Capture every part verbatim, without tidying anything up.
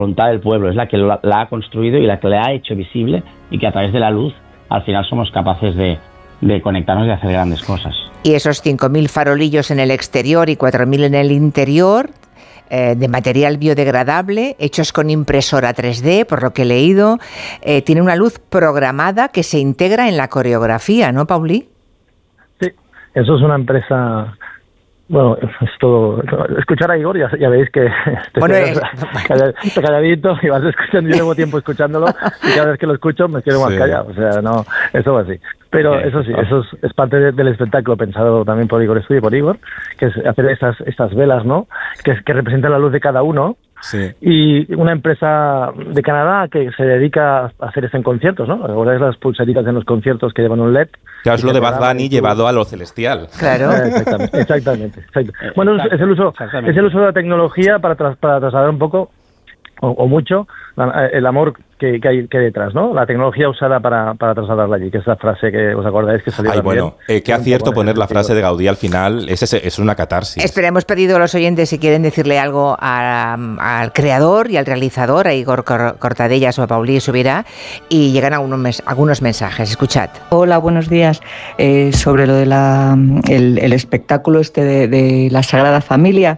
voluntad del pueblo, es la que la, la ha construido y la que la ha hecho visible, y que a través de la luz al final somos capaces de, de conectarnos y hacer grandes cosas. Y esos cinco mil farolillos en el exterior y cuatro mil en el interior, eh, de material biodegradable, hechos con impresora tres D, por lo que he leído, eh, tiene una luz programada que se integra en la coreografía, ¿no, Pauli? Sí, eso es una empresa... Bueno, es todo... Escuchar a Igor, ya, ya veis que te bueno, quedas es... calladito y vas escuchando. Yo llevo tiempo escuchándolo y cada vez que lo escucho me quedo más sí. callado. O sea, no, eso va así. Pero sí, eso sí, eso es, es parte de, del espectáculo pensado también por Igor Studio y por Igor, que es hacer estas, estas velas, ¿no? Que, que representan la luz de cada uno. Sí. Y una empresa de Canadá que se dedica a hacer esto en conciertos, ¿no? Ahora es las pulseritas en los conciertos que llevan un L E D. Claro, es lo de Bad Bunny llevado a lo celestial. Claro. Exactamente, exactamente. exactamente. Bueno, es el uso, es el uso de la tecnología para, tras, para trasladar un poco o, o mucho el amor que, que hay que hay detrás, ¿no? La tecnología usada para, para trasladarla allí, que es la frase que os acordáis que salió. Ay, también. Bueno, eh, qué acierto poner la frase de Gaudí al final, es, es, es una catarsis. Espera, hemos pedido a los oyentes si quieren decirle algo a, al creador y al realizador, a Igor Cortadellas o a Pauli Subirá, y llegan algunos, algunos mensajes. Escuchad. Hola, buenos días. Eh, sobre lo de la, el, el espectáculo este de, de la Sagrada Familia,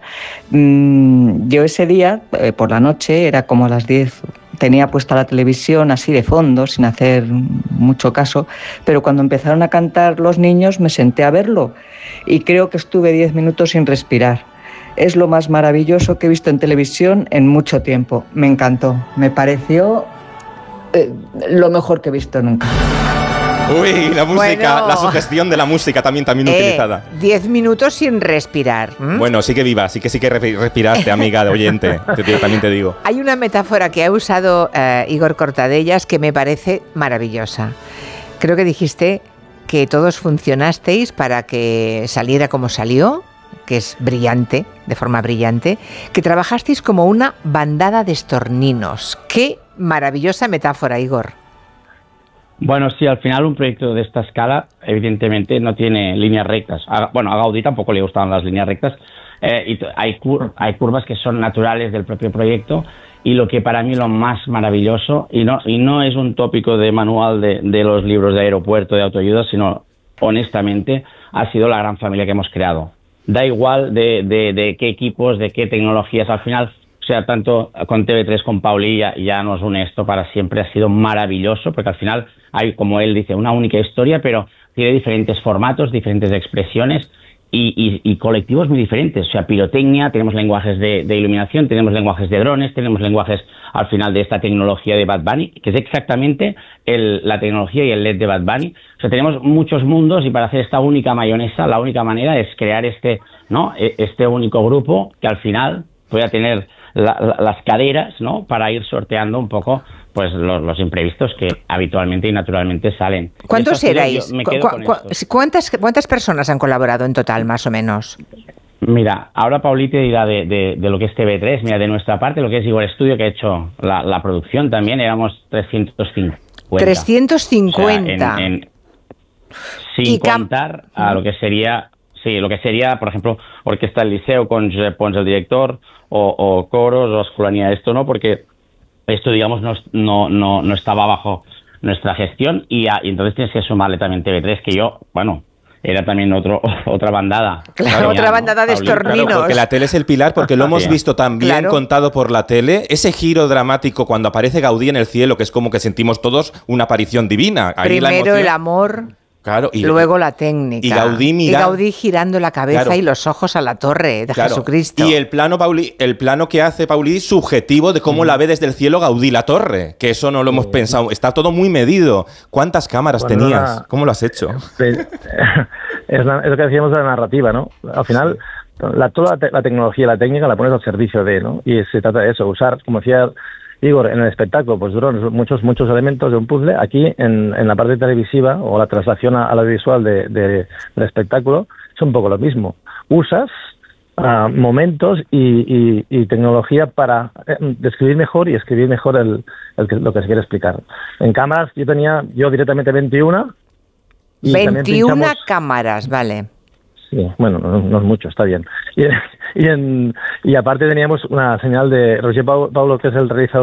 mmm, yo ese día, eh, por la noche, era como a las diez, tenía puesta la televisión así de fondo, sin hacer mucho caso, pero cuando empezaron a cantar los niños me senté a verlo y creo que estuve diez minutos sin respirar. Es lo más maravilloso que he visto en televisión en mucho tiempo. Me encantó, me pareció eh, lo mejor que he visto nunca. Uy, la música, bueno, la sugestión de la música también, también eh, utilizada. Diez minutos sin respirar. ¿Mm? Bueno, sí que viva, sí que sí que respiraste, amiga de oyente, te, también te digo. Hay una metáfora que ha usado uh, Igor Cortadellas que me parece maravillosa. Creo que dijiste que todos funcionasteis para que saliera como salió, que es brillante, de forma brillante, que trabajasteis como una bandada de estorninos. ¡Qué maravillosa metáfora, Igor! Bueno, sí, al final un proyecto de esta escala evidentemente no tiene líneas rectas. A, bueno, a Gaudí tampoco le gustaban las líneas rectas. Eh, y hay, cur, hay curvas que son naturales del propio proyecto, y lo que para mí lo más maravilloso, y no, y no es un tópico de manual de, de los libros de aeropuerto, de autoayuda, sino honestamente ha sido la gran familia que hemos creado. Da igual de, de, de qué equipos, de qué tecnologías, al final... O sea, tanto con T V tres, con Pauli, ya, ya nos une esto para siempre. Ha sido maravilloso, porque al final hay, como él dice, una única historia, pero tiene diferentes formatos, diferentes expresiones y, y, y colectivos muy diferentes. O sea, pirotecnia, tenemos lenguajes de, de iluminación, tenemos lenguajes de drones, tenemos lenguajes al final de esta tecnología de Bad Bunny, que es exactamente el, la tecnología y el L E D de Bad Bunny. O sea, tenemos muchos mundos, y para hacer esta única mayonesa, la única manera es crear este, ¿no? este único grupo que al final pueda tener La, la, las caderas, ¿no? Para ir sorteando un poco, pues, los, los imprevistos que habitualmente y naturalmente salen. ¿Cuántos erais? ¿Cu cu ¿Cuántas, ¿Cuántas personas han colaborado en total, más o menos? Mira, ahora Pauli te dirá de, de, de lo que es T V tres. Mira, de nuestra parte, lo que es Igor Studio, que ha hecho la, la producción también, éramos trescientos cincuenta. trescientos cincuenta. O sea, en, en, sin contar a lo que sería... Sí, lo que sería, por ejemplo, Orquesta del Liceo con Josep Pons, el director, o, o coros, o escolanía, esto no, porque esto, digamos, no, no, no, no estaba bajo nuestra gestión, y, a, y entonces tienes que sumarle también T V tres, que yo, bueno, era también otro otra bandada. Claro, claro, otra bandada, ¿no? De estorninos. Claro, porque la tele es el pilar, porque lo hemos visto también claro. contado por la tele, ese giro dramático cuando aparece Gaudí en el cielo, que es como que sentimos todos una aparición divina. Ahí Primero la emoción... el amor... Claro, y, luego la técnica. Y Gaudí, mira, y Gaudí girando la cabeza claro, y los ojos a la torre de claro, Jesucristo. Y el plano, Pauli, el plano que hace Pauli subjetivo de cómo mm. la ve desde el cielo Gaudí la torre, que eso no lo hemos mm. pensado. Está todo muy medido. ¿Cuántas cámaras bueno, tenías? La, ¿Cómo lo has hecho? Es, la, es lo que decíamos de la narrativa, ¿no? Al final, la, toda la, te, la tecnología, la técnica la pones al servicio de, ¿no? Y se trata de eso, usar, como decía Igor, en el espectáculo, pues drones, muchos muchos elementos de un puzzle. Aquí, en, en la parte televisiva o la traslación a, a la visual de, de, del espectáculo, es un poco lo mismo. Usas uh, momentos y, y, y tecnología para eh, describir mejor y escribir mejor el, el, lo que se quiere explicar. En cámaras, yo tenía yo directamente veintiuna. Y veintiuna pinchamos... cámaras, vale. Sí, bueno, no, no es mucho, está bien. Y, y, en, y aparte teníamos una señal de Roger Paulo, que es el realizador